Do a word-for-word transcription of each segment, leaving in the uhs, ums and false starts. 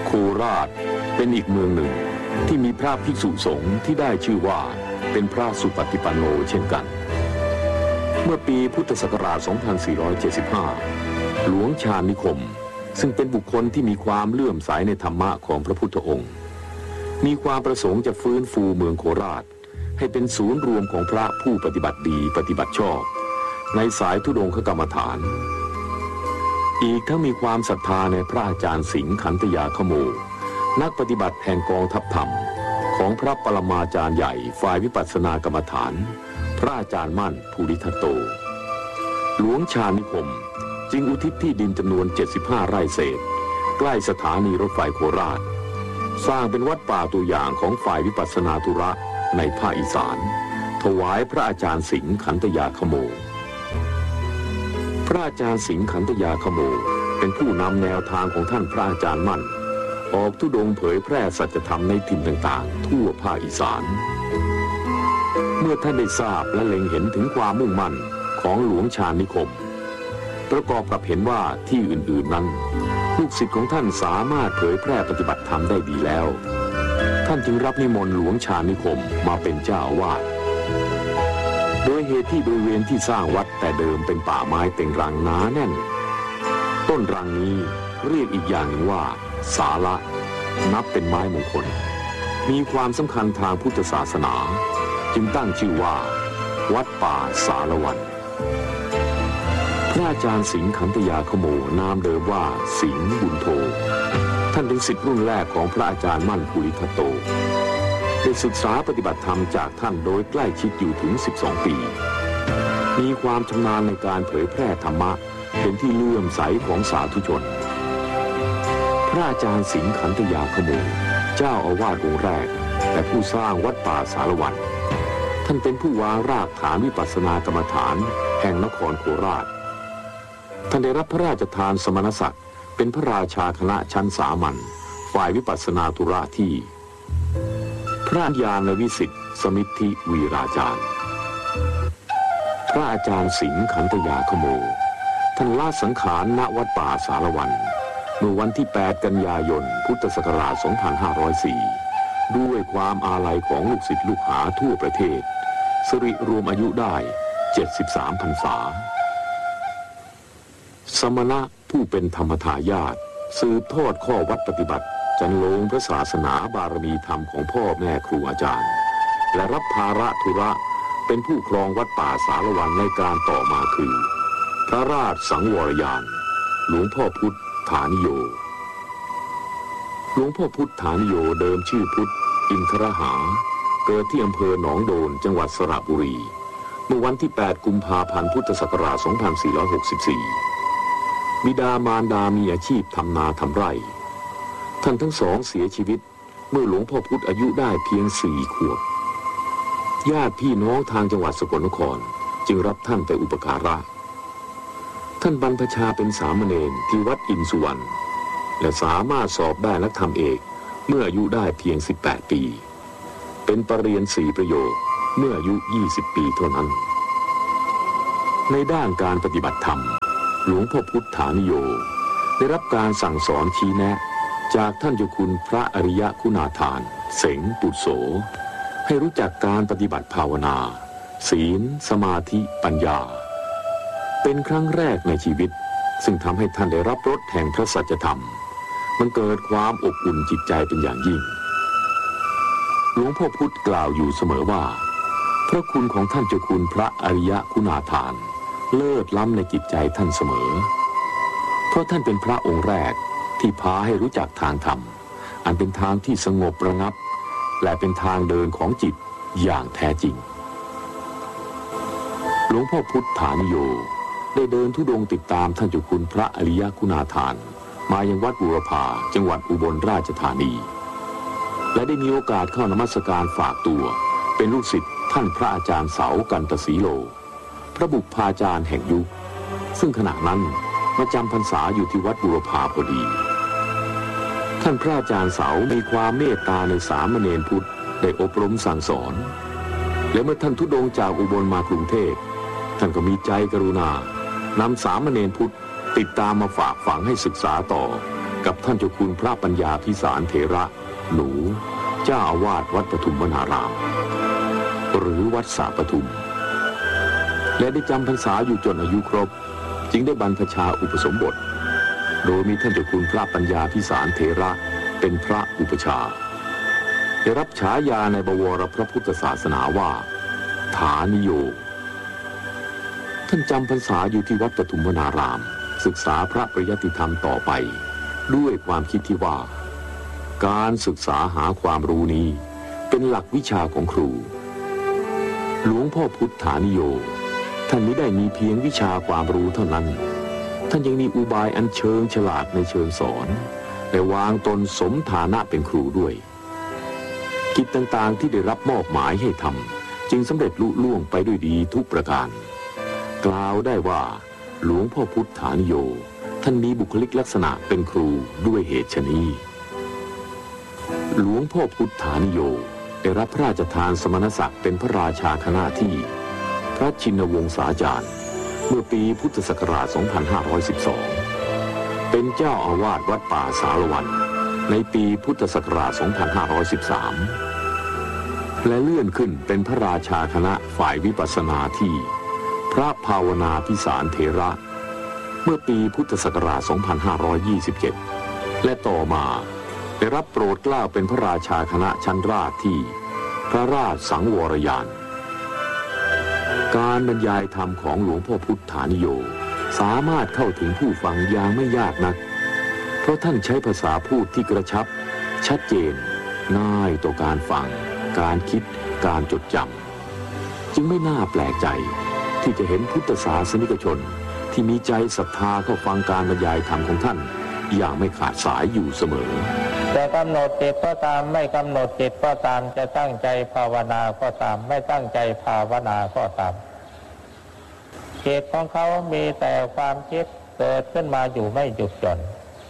โคราชเป็นอีกเมืองหนึ่งที่มีพระภิกษุสงฆ์ที่ได้ชื่อว่าเป็นพระสุปฏิปันโนเช่นกันเมื่อปีพุทธศักราช สองพันสี่ร้อยเจ็ดสิบห้า หลวงชาญนิคมซึ่งเป็นบุคคลที่มีความเลื่อมใสในธรรมะของพระพุทธองค์มีความประสงค์จะฟื้นฟูเมืองโคราชให้เป็นศูนย์รวมของพระผู้ปฏิบัติดีปฏิบัติชอบในสายธุดงคกรรมฐานอีกทั้งมีความศรัทธาในพระอาจารย์สิงห์ขันธยาขโมนักปฏิบัติแห่งกองทัพธรรมของพระปรมาจารย์ใหญ่ฝ่ายวิปัสสนากรรมฐานพระอาจารย์มั่นภูริทัตโตหลวงชาญนิคมจึงอุทิศที่ดินจำนวนเจ็ดสิบห้าไร่เศษใกล้สถานีรถไฟโคราชสร้างเป็นวัดป่าตัวอย่างของฝ่ายวิปัสสนาธุระในภาคอีสานถวายพระอาจารย์สิงห์ขันธยาขโมพระอาจารย์สิงห์ขันธยาขโมเป็นผู้นำแนวทางของท่านพระอาจารย์มั่นออกธุดงค์เผยแพร่สัจธรรมในถิ่นต่างๆทั่วภาคอีสานเมื่อท่านได้ทราบและเล็งเห็นถึงความมุ่งมั่นของหลวงชาญนิคมประกอบกับเห็นว่าที่อื่นๆนั้นลูกศิษย์ของท่านสามารถเผยแพร่ปฏิบัติธรรมได้ดีแล้วท่านจึงรับนิมนต์หลวงชาญนิคมมาเป็นเจ้าอาวาสโดยเหตุที่บริเวณที่สร้างวัดแต่เดิมเป็นป่าไม้เต็งรังหนาแน่นต้นรังนี้เรียกอีกอย่างหนึ่งว่าสาระนับเป็นไม้มงคลมีความสำคัญทางพุทธศาสนาจึงตั้งชื่อว่าวัดป่าสารวันพระอาจารย์สิงห์ขันธยาขโมนามเดิมว่าสิงห์บุญโทท่านเป็นศิษย์รุ่นแรกของพระอาจารย์มั่นภูริทัตโตได้ศึกษาปฏิบัติธรรมจากท่านโดยใกล้ชิดอยู่ถึงสิบสองปีมีความชำนาญในการเผยแพร่ธรรมะเป็นที่เลื่อมใสของสาธุชนพระอาจารย์สิงห์ขันธยาขโมเจ้าอาวาสองค์แรกและผู้สร้างวัดป่าสารวันท่านเป็นผู้วางรากฐานวิปัสสนากรรมฐานแห่งนครโคราชท่านได้รับพระราชทานสมณศักดิ์เป็นพระราชาคณะชั้นสามัญฝ่ายวิปัสสนาธุระที่พระญาณวิสิทธิสมิทธิวีราจารย์พระอาจารย์สิงห์ขันธยาขโมท่านละสังขารณวัดป่าสารวันเมื่อวันที่แปดกันยายนพุทธศักราช สองพันห้าร้อยสี่ ด้วยความอาลัยของลูกศิษย์ลูกหาทั่วประเทศสิริรวมอายุได้เจ็ดสิบสามพรรษาสมณะผู้เป็นธรรมทายาทสืบทอดข้อวัดปฏิบัติจันโลงพระศาสนาบารมีธรรมของพ่อแม่ครูอาจารย์และรับภาระธุระเป็นผู้ครองวัดป่าสารวันในการต่อมาคือพระราชสังวรยานหลวงพ่อพุทธานิโยหลวงพ่อพุทธานิโยเดิมชื่อพุทธอินทรหาเกิดที่อำเภอหนองโดนจังหวัดสระบุรีเมื่อวันที่แปดกุมภาพันธ์พุทธศักราช สองพันสี่ร้อยหกสิบสี่ บิดามารดามีอาชีพทำนาทำไร่ท่านทั้งสองเสียชีวิตเมื่อหลวงพ่อพุธอายุได้เพียงสี่ขวบญาติพี่น้องทางจังหวัดสกลนครจึงรับท่านไปอุปการะท่านบรรพชาเป็นสามเณรที่วัดอินสุวรรณและสามารถสอบได้นักธรรมเอกเมื่ออายุได้เพียงสิบแปดปีเป็นปรริญญาสี่ประโยคเมื่ออายุยี่สิบปีเท่านั้นในด้านการปฏิบัติธรรมหลวงพ่อพุทธานิโยได้รับการสั่งสอนชี้แนะจากท่านเจ้าคุณพระอริยคุณาธานเสงปุตโสให้รู้จักการปฏิบัติภาวนาศีลสมาธิปัญญาเป็นครั้งแรกในชีวิตซึ่งทำให้ท่านได้รับรสแห่งพระสัจธรรมมันเกิดความอบอุ่นจิตใจเป็นอย่างยิ่งหลวงพ่อพุธกล่าวอยู่เสมอว่าพระคุณของท่านเจ้าคุณพระอริยคุณาธานเลิศล้ำในจิตใจท่านเสมอเพราะท่านเป็นพระองค์แรกที่พาให้รู้จักทางธรรมอันเป็นทางที่สงบระงับและเป็นทางเดินของจิตอย่างแท้จริงหลวงพ่อพุทธานิโยได้เดินธุดงค์ติดตามท่านเจ้าคุณพระอริยคุณาธานมายังวัดบูรพาจังหวัดอุบลราชธานีและได้มีโอกาสเข้านมัสการฝากตัวเป็นลูกศิษย์ท่านพระอาจารย์เสากันตศรีโลพระบุพาจารย์แห่งยุคซึ่งขณะนั้นมาจำพรรษาอยู่ที่วัดบูรพาพอดีท่านพระอาจารย์เสามีความเมตตาในสามเณรพุทธได้อบรมสั่งสอนและเมื่อท่านธุดงค์จากอุบลมากรุงเทพท่านก็มีใจกรุณานำสามเณรพุทธติดตามมาฝากฝังให้ศึกษาต่อกับท่านเจ้าคุณพระปัญญาพิสารเถระหนูเจ้าอาวาสวัดปทุมวนารามหรือวัดสาปทุมและได้จำพรรษาอยู่จนอายุครบจึงได้บรรพชาอุปสมบทโดยมีท่านเจ้าคุณพระปัญญาพิสารเถระเป็นพระอุปชาได้รับฉายาในบวรพระพุทธศาสนาว่าฐานิโยท่านจำพรรษาอยู่ที่วัดปทุมวนารามศึกษาพระปริยัติธรรมต่อไปด้วยความคิดที่ว่าการศึกษาหาความรู้นี้เป็นหลักวิชาของครูหลวงพ่อพุทธานิโยท่านไม่ได้มีเพียงวิชาความรู้เท่านั้นท่านยังมีอุบายอันเชิงฉลาดในเชิงสอนและวางตนสมฐานะเป็นครูด้วยกิจต่างๆที่ได้รับมอบหมายให้ทำจึงสำเร็จลุล่วงไปด้วยดีทุกประการกล่าวได้ว่าหลวงพ่อพุทธานิโยท่านมีบุคลิกลักษณะเป็นครูด้วยเหตุฉะนี้หลวงพ่อพุทธานิโยได้รับพระราชทานสมณศักดิ์เป็นพระราชาคณะที่พระชินวงศาจารย์เมื่อปีพุทธศักราช สองพันห้าร้อยสิบสอง เป็นเจ้าอาวาสวัดป่าสารวันในปีพุทธศักราช สองพันห้าร้อยสิบสาม และเลื่อนขึ้นเป็นพระราชาคณะฝ่ายวิปัสสนาที่พระภาวนาพิสารเถระเมื่อปีพุทธศักราช สองพันห้าร้อยยี่สิบเจ็ด และต่อมาได้รับโปรดเกล้าเป็นพระราชาคณะชั้นราชที่พระราชสังวรยานการบรรยายธรรมของหลวงพ่อพุทธานิโยสามารถเข้าถึงผู้ฟังอย่างไม่ยากนักเพราะท่านใช้ภาษาพูดที่กระชับชัดเจนง่ายต่อการฟังการคิดการจดจำจึงไม่น่าแปลกใจที่จะเห็นพุทธศาสนิกชนที่มีใจศรัทธาเข้าฟังการบรรยายธรรมของท่านอย่างไม่ขาดสายอยู่เสมอจะกำหนดจิตก็ตามไม่กำหนดจิตก็ตามจะตั้งใจภาวนาก็ตามไม่ตั้งใจภาวนาก็ตามจิตของเขามีแต่ความคิดเกิดขึ้นมาอยู่ไม่หยุดหย่อน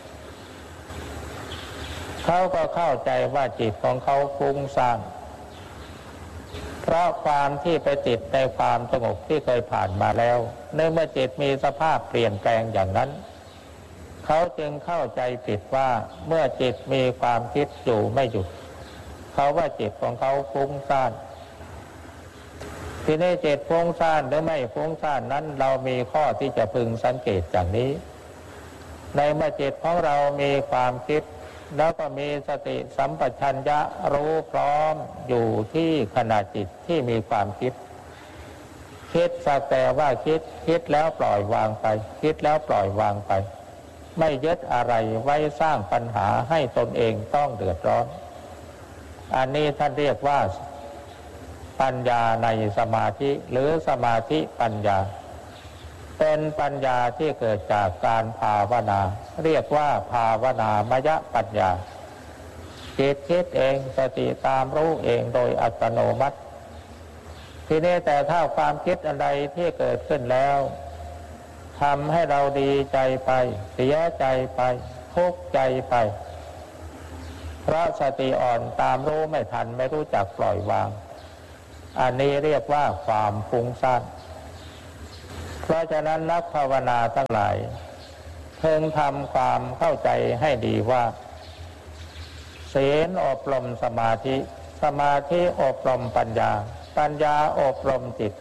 เขาก็เข้าใจว่าจิตของเขาฟุ้งซ่านเพราะความที่ไปติดในความสงบที่เคยผ่านมาแล้วเนื่องเมื่อจิตมีสภาพเปลี่ยนแปลงอย่างนั้นเขาจึงเข้าใจผิดว่าเมื่อจิตมีความคิดอยู่ไม่หยุดเขาว่าจิตของเขาฟุ้งซ่านทีนี้จิตฟุ้งซ่านหรือไม่ฟุ้งซ่านนั้นเรามีข้อที่จะพึงสังเกตอย่างนี้ในเมื่อจิตของเรามีความคิดแล้วก็มีสติสัมปชัญญะรู้พร้อมอยู่ที่ขณะจิตที่มีความคิดคิดสักแต่ว่าคิดคิดแล้วปล่อยวางไปคิดแล้วปล่อยวางไปไม่ยึดอะไรไว้สร้างปัญหาให้ตนเองต้องเดือดร้อนอันนี้ท่านเรียกว่าปัญญาในสมาธิหรือสมาธิปัญญาเป็นปัญญาที่เกิดจากการภาวนาเรียกว่าภาวนามยปัญญาจิตคิดเองสติตามรู้เองโดยอัตโนมัติทีนี้แต่ถ้าความคิดอะไรที่เกิดขึ้นแล้วทำให้เราดีใจไปเสียใจไปทุกข์ใจไปเพราะสติอ่อนตามรู้ไม่ทันไม่รู้จักปล่อยวางอันนี้เรียกว่าความฟุ้งซ่านเพราะฉะนั้นนักภาวนาทั้งหลายเพิ่งทำความเข้าใจให้ดีว่าศีลอบรมสมาธิสมาธิอบรมปัญญาปัญญาอบรมจิต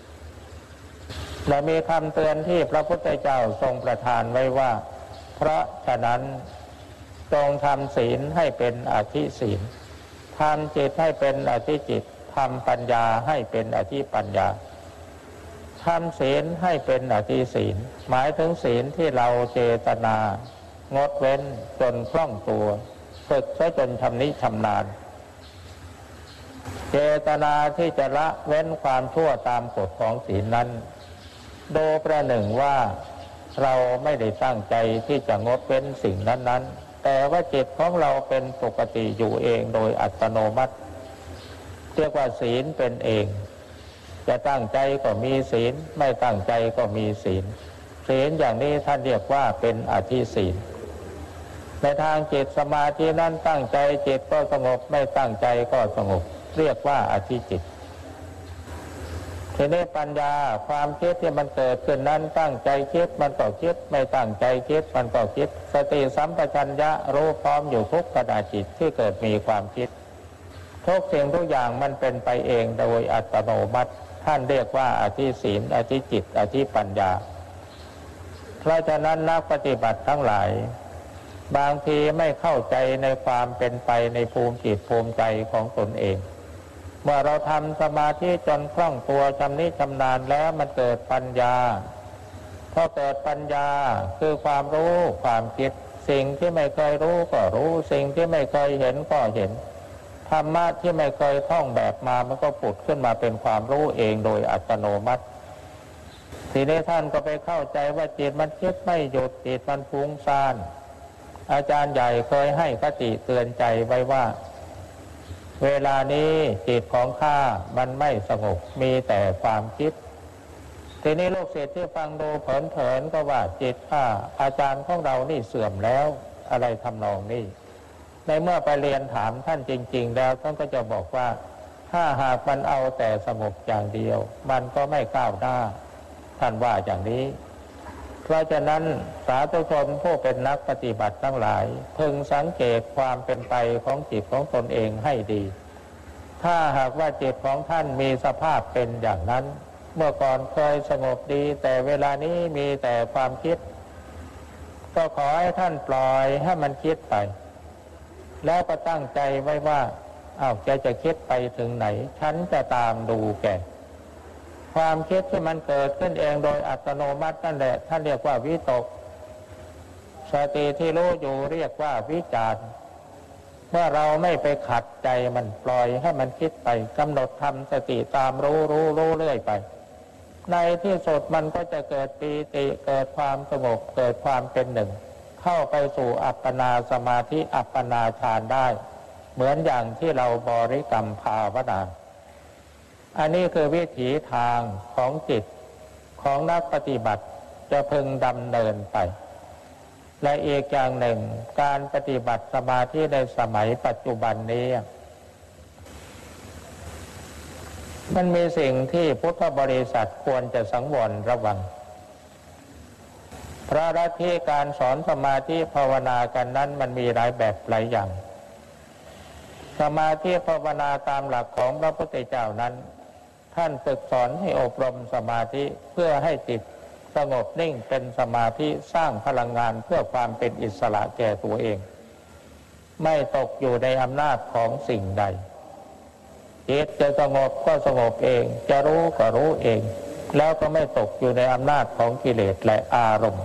และมีคำเตือนที่พระพุทธเจ้าทรงประทานไว้ว่าเพราะฉะนั้นจงทำศีลให้เป็นอธิศีลทำจิตให้เป็นอธิจิตทำปัญญาให้เป็นอธิปัญญาทำศีลให้เป็นอธิศีลหมายถึงศีลที่เราเจตนางดเว้นจนคล่องตัวฝึกซะจนชำนิชำนาญเจตนาที่จะละเว้นความชั่วตามกฎของศีลนั้นดูประหนึ่งว่าเราไม่ได้ตั้งใจที่จะงดเว้นสิ่งนั้นๆแต่ว่าจิตของเราเป็นปกติอยู่เองโดยอัตโนมัติเรียกว่าศีลเป็นเองจะตั้งใจก็มีศีลไม่ตั้งใจก็มีศีลศีลอย่างนี้ท่านเรียกว่าเป็นอธิศีลในทางจิตสมาธินั้นตั้งใจจิตก็สงบไม่ตั้งใจก็สงบเรียกว่าอธิจิตเพทีนี้ปัญญาความคิดที่มันเกิดขึ้นนั้นตั้งใจคิดมันก็คิดไม่ตั้งใจคิดมันก็คิดสติสัมปชัญญะรู้พร้อมอยู่ทุกขณะจิตที่เกิดมีความคิดทุกสิ่งทุกอย่างมันเป็นไปเองโดยอัตโนมัติท่านเรียกว่าอธิศีลอธิจิตอธิปัญญาเพราะฉะนั้นนักปฏิบัติทั้งหลายบางทีไม่เข้าใจในความเป็นไปในภูมิจิตภูมิใจของตนเองเมื่อเราทำสมาธิจนคล่องตัวชำนิชำนาญแล้วมันเกิดปัญญาพอเกิดปัญญาคือความรู้ความคิดสิ่งที่ไม่เคยรู้ก็รู้สิ่งที่ไม่เคยเห็นก็เห็นธรรมะที่ไม่เคยท่องแบบมามันก็ผุดขึ้นมาเป็นความรู้เองโดยอัตโนมัติทีนี้ท่านก็ไปเข้าใจว่าจิตมันคิดไม่หยุดจิตมันฟุ้งซ่านอาจารย์ใหญ่เคยให้คติเตือนใจไว้ว่าเวลานี้จิตของข้ามันไม่สงบมีแต่ความคิดทีนี้ลูกศิษย์ที่ฟังดูเผินๆก็ว่าจิตข้าอาจารย์ของเรานี่เสื่อมแล้วอะไรทำนองนี้ในเมื่อไปเรียนถามท่านจริงๆแล้วท่านก็จะบอกว่าถ้าหากมันเอาแต่สงบอย่างเดียวมันก็ไม่ก้าวหน้าท่านว่าอย่างนี้เพราะฉะนั้นสาธุชนผู้เป็นนักปฏิบัติทั้งหลายพึงสังเกตความเป็นไปของจิตของตนเองให้ดีถ้าหากว่าจิตของท่านมีสภาพเป็นอย่างนั้นเมื่อก่อนเคยสงบดีแต่เวลานี้มีแต่ความคิดก็ขอให้ท่านปล่อยให้มันคิดไปแล้วก็ตั้งใจไว้ว่าอ้าวแกจะคิดไปถึงไหนฉันจะตามดูแกความคิดที่มันเกิดขึ้นเองโดยอัตโนมัตินั่นแหละท่านเรียกว่าวิตกสติที่รู้อยู่เรียกว่าวิจารเมื่อเราไม่ไปขัดใจมันปล่อยให้มันคิดไปกำหนดทำสติตามรู้รู้รู้เรื่อยไปในที่สุดมันก็จะเกิดปีติเกิดความสงบเกิดความเป็นหนึ่งเข้าไปสู่อัปปนาสมาธิอัปปนาฌานได้เหมือนอย่างที่เราบริกรรมภาวนาอันนี้คือวิถีทางของจิตของนักปฏิบัติจะพึงดำเนินไปและอีกอย่างหนึ่งการปฏิบัติสมาธิในสมัยปัจจุบันนี้มันมีสิ่งที่พุทธบริษัทควรจะสังวรระวังเพราะลัทธิการสอนสมาธิภาวนากันนั้นมันมีหลายแบบหลายอย่างสมาธิภาวนาตามหลักของพระพุทธเจ้านั้นท่านฝึกสอนให้อบรมสมาธิเพื่อให้จิตสงบนิ่งเป็นสมาธิสร้างพลังงานเพื่อความเป็นอิสระแก่ตัวเองไม่ตกอยู่ในอำนาจของสิ่งใดจิตจะสงบก็สงบเองจะรู้ก็รู้เองแล้วก็ไม่ตกอยู่ในอำนาจของกิเลสและอารมณ์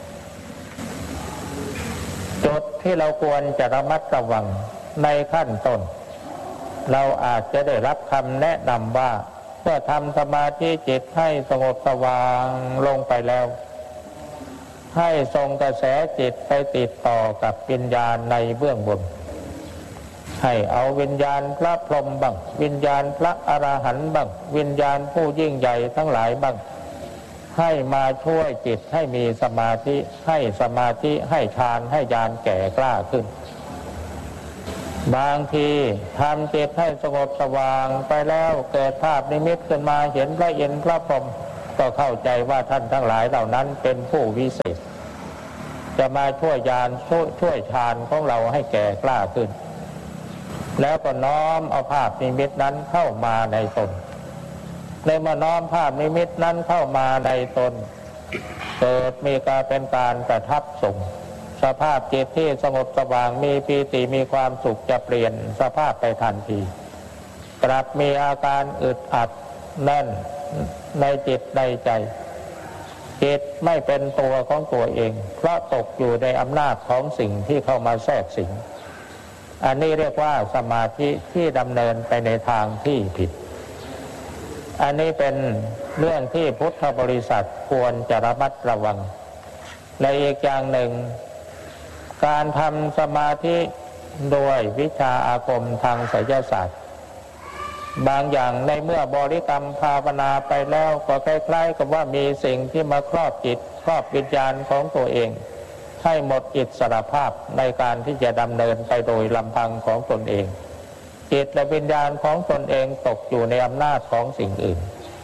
จุดที่เราควรจะระมัดระวังในขั้นต้นเราอาจจะได้รับคำแนะนำว่าเมื่อทำสมาธิจิตให้สงบสว่างลงไปแล้วให้ส่งกระแสจิตไปติดต่อกับวิญญาณในเบื้องบนให้เอาวิญญาณพระพรหมบ้างวิญญาณพระอรหันต์บ้างวิญญาณผู้ยิ่งใหญ่ทั้งหลายบ้างให้มาช่วยจิตให้มีสมาธิให้สมาธิให้ฌานให้ญาณแก่กล้าขึ้นบางทีทำจิตให้สงบสว่างไปแล้วเกิดภาพนิมิตขึ้นมาเห็นพระอินทร์พระพรหมก็เข้าใจว่าท่านทั้งหลายเหล่านั้นเป็นผู้วิเศษจะมาช่วยญาณช่วยช่วยฌานของเราให้แก่กล้าขึ้นแล้วก็น้อมเอาภาพนิมิตนั้นเข้ามาในตนในเมื่อน้อมภาพนิมิตนั้นเข้ามาในตนเกิดมีการเป็นการประทับทรงสภาพจิตที่สงบสว่างมีปีติมีความสุขจะเปลี่ยนสภาพไปทันทีกลับมีอาการอึดอัดแน่นในจิตในใจจิตไม่เป็นตัวของตัวเองเพราะตกอยู่ในอำนาจของสิ่งที่เข้ามาแทรกสิงอันนี้เรียกว่าสมาธิที่ดำเนินไปในทางที่ผิดอันนี้เป็นเรื่องที่พุทธบริษัทควรจะระมัดระวังและอีกอย่างหนึ่งการทำสมาธิโดยวิชาอาคมทางไสยศาสตร์บางอย่างในเมื่อบริกรรมภาวนาไปแล้วก็คล้ายๆกับว่ามีสิ่งที่มาครอบจิตครอบวิญญาณของตัวเองให้หมดอิสรภาพในการที่จะดำเนินไปโดยลำพังของตนเองจิตและวิญญาณของตนเองตกอยู่ในอำนาจของสิ่งอื่น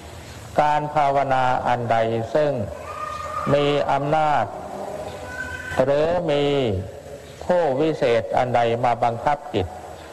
การภาวนาอันใดซึ่งมีอำนาจหรือมีผู้วิเศษอันใดมาบังคับจิต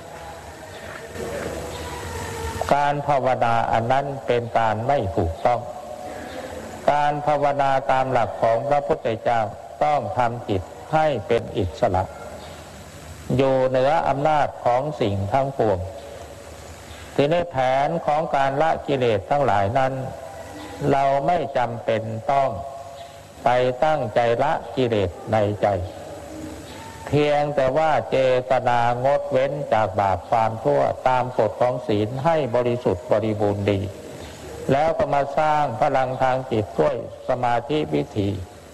การภาวนาอันนั้นเป็นการไม่ถูกต้องการภาวนาตามหลักของพระพุทธเจ้าต้องทำจิตให้เป็นอิสระอยู่เหนืออำนาจของสิ่งทั้งปวงทีนี้แผนของการละกิเลสทั้งหลายนั้นเราไม่จำเป็นต้องไปตั้งใจละกิเลสในใจเพียงแต่ว่าเจตนางดเว้นจากบาปความชั่วตามกฎของศีลให้บริสุทธิ์บริบูรณ์ดีแล้วก็มาสร้างพลังทางจิตด้วยสมาธิวิธี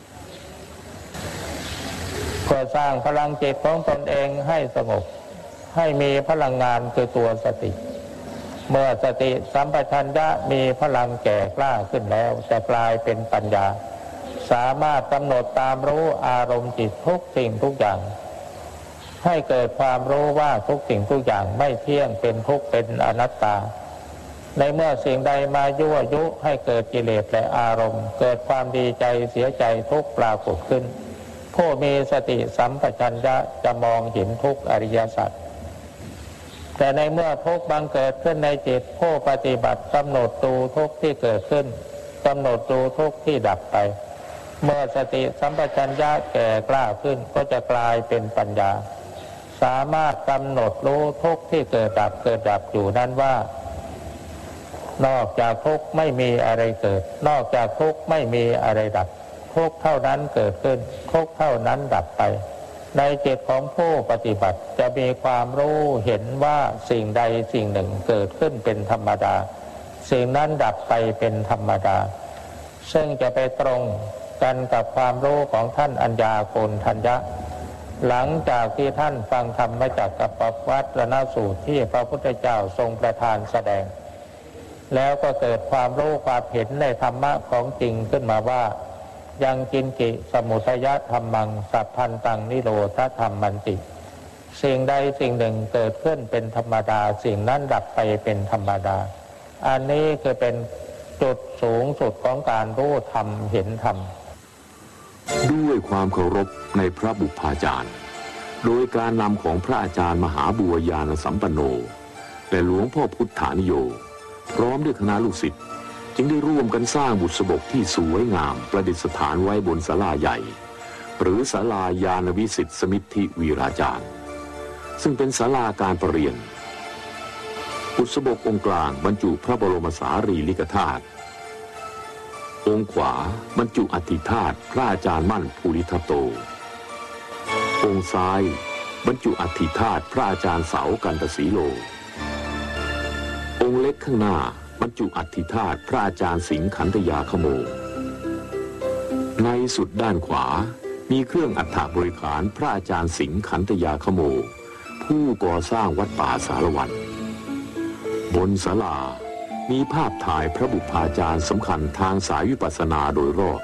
เพื่อสร้างพลังจิตของตนเองให้สงบให้มีพลังงานคือตัวสติเมื่อสติสัมปชัญญะมีพลังแก่กล้าขึ้นแล้วจะกลายเป็นปัญญาสามารถกำหนดตามรู้อารมณ์จิตทุกสิ่งทุกอย่างให้เกิดความรู้ว่าทุกสิ่งทุกอย่างไม่เที่ยงเป็นทุกข์เป็นอนัตตาในเมื่อสิ่งใดมายั่วยุให้เกิดกิเลสและอารมณ์เกิดความดีใจเสียใจทุกข์ปรากฏขึ้นผู้มีสติสัมปชัญญะจะมองเห็นทุกอริยสัจแต่ในเมื่อทุกข์บังเกิดขึ้นในจิตผู้ปฏิบัติกำหนดดูทุกข์ที่เกิดขึ้นกำหนดดูทุกข์ที่ดับไปเมื่อสติสัมปชัญญะแก่กล้าขึ้นก็จะกลายเป็นปัญญาสามารถกำหนดรู้ทุกข์ที่เกิดดับเกิดดับอยู่นั้นว่านอกจากทุกข์ไม่มีอะไรเกิดนอกจากทุกข์ไม่มีอะไรดับทุกข์เท่านั้นเกิดขึ้นทุกข์เท่านั้นดับไปในจิตของผู้ปฏิบัติจะมีความรู้เห็นว่าสิ่งใดสิ่งหนึ่งเกิดขึ้นเป็นธรรมดาสิ่งนั้นดับไปเป็นธรรมดาซึ่งจะไปตรงกันกับความรู้ของท่านอัญญาโกณทัญญะหลังจากที่ท่านฟังธรรมจากกัปปวัตรณสูตรที่พระพุทธเจ้าทรงประทานแสดงแล้วก็เกิดความรู้ความเห็นในธรรมะของจริงขึ้นมาว่ายังกินกิสมุทัยธรรมังสัพพันตังนิโรธธรรมมันติสิ่งใดสิ่งหนึ่งเกิดขึ้นเป็นธรรมดาสิ่งนั้นดับไปเป็นธรรมดาอันนี้คือเป็นจุดสูงสุดของการรู้ธรรมเห็นธรรมด้วยความเคารพในพระบุพาจารย์โดยการนำของพระอาจารย์มหาบัวญาณสัมปันโนและหลวงพ่อพุทธานิโยพร้อมด้วยคณะลูกศิษย์จึงได้ร่วมกันสร้างบุษบกที่สวยงามประดิษฐานไว้บนศาลาใหญ่หรือศาลายานวิสิทธิสมิทธิวีราจารย์ซึ่งเป็นศาลาการประเรียนบุษบกองค์กลางบรรจุพระบรมสารีริกธาตุองค์ขวาบรรจุอธิธาตุพระอาจารย์มั่นภูริทัตโตองค์ซ้ายบรรจุอธิธาตุพระอาจารย์เสากันตสีโลองค์เล็กข้างหน้าบรรจุอธิธาตุพระอาจารย์สิงห์ขันธยาขโมในสุดด้านขวามีเครื่องอัฐบริขารพระอาจารย์สิงห์ขันธยาขโมผู้ก่อสร้างวัดป่าสารวันบนศาลามีภาพถ่ายพระบุพาจารย์สำคัญทางสายวิปัสสนาโดยรอบ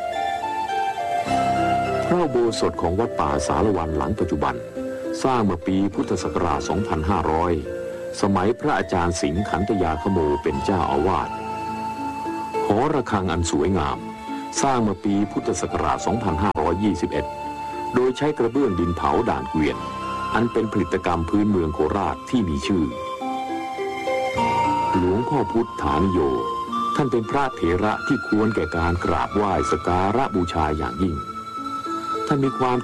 พระอุโบสถของวัดป่าสารวันหลังปัจจุบันสร้างเมื่อปีพุทธศักราช สองพันห้าร้อย สมัยพระอาจารย์สิงห์ขันธยาขโมเป็นเจ้าอาวาสหอระฆังอันสวยงามสร้างเมื่อปีพุทธศักราช สองพันห้าร้อยยี่สิบเอ็ด โดยใช้กระเบื้องดินเผาด่านเกวียนอันเป็นผลิตกรรมพื้นเมืองโคราชที่มีชื่อหลวงพ่อพุทธานิโยท่านเป็นพระเถระที่ควรแก่การกราบไหว้สักการะบูชาอย่างยิ่งท่านมีความ